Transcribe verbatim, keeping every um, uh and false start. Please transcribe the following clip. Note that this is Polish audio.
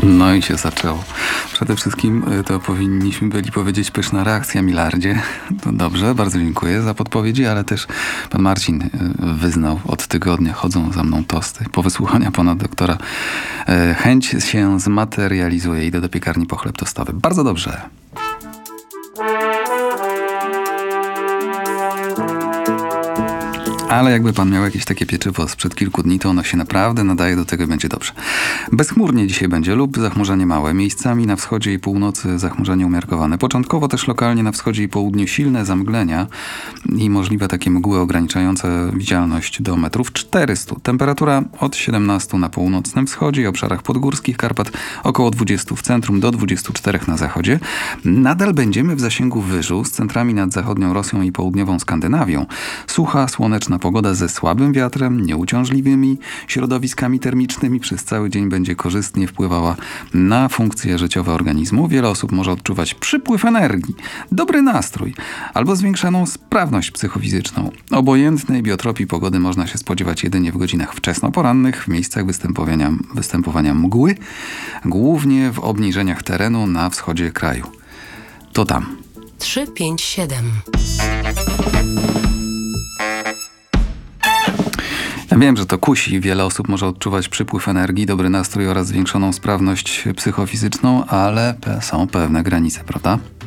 No i się zaczęło. Przede wszystkim to powinniśmy byli powiedzieć pyszna reakcja, Milardzie. To dobrze, bardzo dziękuję za podpowiedzi, ale też pan Marcin wyznał, od tygodnia chodzą za mną tosty. Po wysłuchaniu pana doktora chęć się zmaterializuje. Idę do piekarni po chleb tostowy. Bardzo dobrze. Ale jakby pan miał jakieś takie pieczywo sprzed kilku dni, to ono się naprawdę nadaje do tego i będzie dobrze. Bezchmurnie dzisiaj będzie lub zachmurzenie małe. Miejscami na wschodzie i północy zachmurzenie umiarkowane. Początkowo też lokalnie na wschodzie i południu silne zamglenia i możliwe takie mgły ograniczające widzialność do metrów czterystu. Temperatura od siedemnastu na północnym wschodzie i obszarach podgórskich Karpat, około dwudziestu w centrum, do dwudziestu czterech na zachodzie. Nadal będziemy w zasięgu wyżu z centrami nad zachodnią Rosją i południową Skandynawią. Sucha, słoneczna pogoda ze słabym wiatrem, nieuciążliwymi środowiskami termicznymi przez cały dzień będzie korzystnie wpływała na funkcje życiowe organizmu. Wiele osób może odczuwać przypływ energii, dobry nastrój albo zwiększoną sprawność psychofizyczną. Obojętnej biotropii pogody można się spodziewać jedynie w godzinach wczesnoporannych, w miejscach występowania, występowania mgły, głównie w obniżeniach terenu na wschodzie kraju. To tam. trzy pięć siedem. Ja wiem, że to kusi. Wiele osób może odczuwać przypływ energii, dobry nastrój oraz zwiększoną sprawność psychofizyczną, ale są pewne granice, prawda?